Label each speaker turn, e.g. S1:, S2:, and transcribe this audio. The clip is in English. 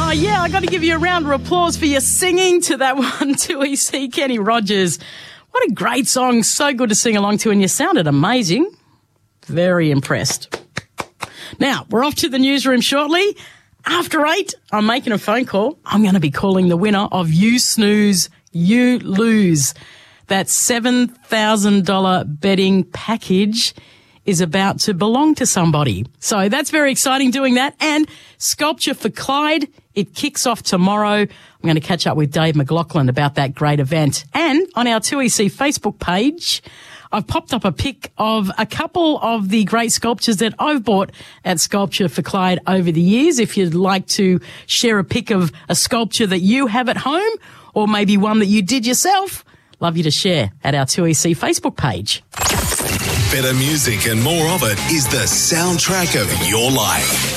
S1: Oh, yeah, I got to give you a round of applause for your singing to that one, 2EC, Kenny Rogers. What a great song. So good to sing along to, and you sounded amazing. Very impressed. Now, we're off to the newsroom shortly. After 8, I'm making a phone call. I'm going to be calling the winner of You Snooze, You Lose. That $7,000 betting package is about to belong to somebody. So that's very exciting doing that. And Sculpture for Clyde, it kicks off tomorrow. I'm going to catch up with Dave McLaughlin about that great event. And on our 2EC Facebook page, I've popped up a pic of a couple of the great sculptures that I've bought at Sculpture for Clyde over the years. If you'd like to share a pic of a sculpture that you have at home, or maybe one that you did yourself, love you to share at our 2EC Facebook page.
S2: Better music and more of it is the soundtrack of your life.